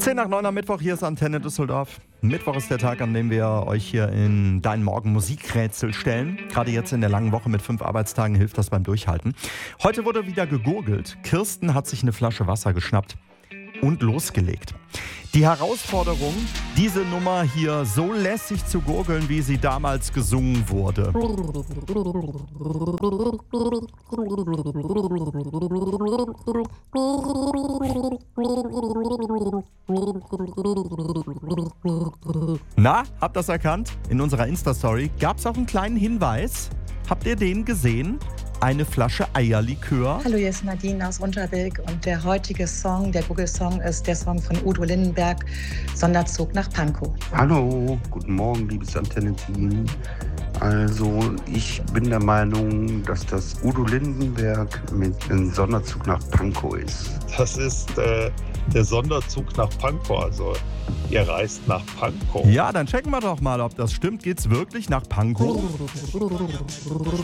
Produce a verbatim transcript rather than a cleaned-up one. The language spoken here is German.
zehn nach neun am Mittwoch, hier ist Antenne Düsseldorf. Mittwoch ist der Tag, an dem wir euch hier in Deinen Morgen Musikrätsel stellen. Gerade jetzt in der langen Woche mit fünf Arbeitstagen hilft das beim Durchhalten. Heute wurde wieder gegurgelt. Kirsten hat sich eine Flasche Wasser geschnappt und losgelegt. Die Herausforderung, diese Nummer hier so lässig zu gurgeln, wie sie damals gesungen wurde. Na, habt ihr das erkannt? In unserer Insta-Story gab es auch einen kleinen Hinweis. Habt ihr den gesehen? Eine Flasche Eierlikör. Hallo, hier ist Nadine aus Unterweg und der heutige Song, der Google-Song, ist der Song von Udo Lindenberg, Sonderzug nach Pankow. Hallo, guten Morgen, liebes Antenne-Team. Also, ich bin der Meinung, dass das Udo Lindenberg mit einem Sonderzug nach Pankow ist. Das ist äh, der Sonderzug nach Pankow, also ihr reist nach Pankow. Ja, dann checken wir doch mal, ob das stimmt. Geht's wirklich nach Pankow?